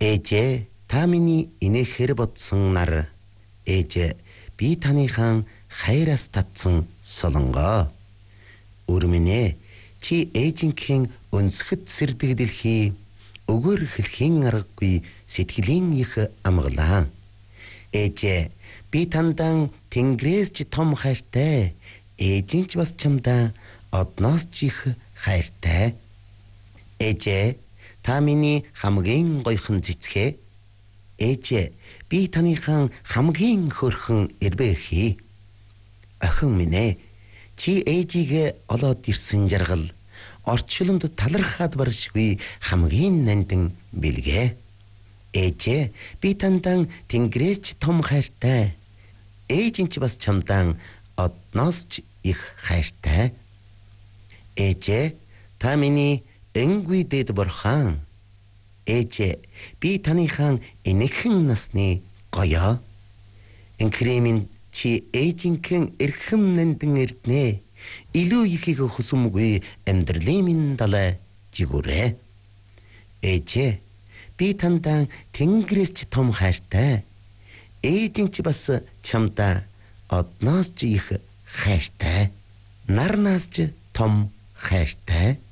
Ээжээ, та миний инээхээр бодсон нар. Ээжээ, би таныхан хайраас татсан солонгоо. Өрмөнэ, чи ээжинхэн өнсгөд сэрдэг дэлхий өгөр хэлхийн аргагүй сэтгэлийн их амгалаа. Ээжээ, би тандан Тэнгэрээс ч том хайртай. Ээжин ч бас чамдаа одноос ч их хайртай. Ээжээ, та миний хамгийн гойхон цэцгээ. Ээжээ, би таныхан хамгийн хөөрхөн эрбэхий. Охин минь ээ, чи ээжийг олоод ирсэн жаргал орчлонд талархаад баршгүй хамгийн нандин бэлгээ. Ээжээ, би тандан Тэнгэрээс ч том хайртай. Ээжин ч бас чамдан одноос ч их хайртай. Ээжээ, та миний энгүй дэд бурхан. Ээжээ, би таныхан энэхэн насны гоёо. Энхрэмин чи ээжинхэн эрхэм нандин эрднэ. Илүү ихийг хүсэмгүй амьдралын минь далай жигүрэ. Ээжээ, би тандан Тэнгэрээс ч том хайртай. Ээжин ч бас чамдаа одноос ч их хайртай. Нарнаас ч том хайртай.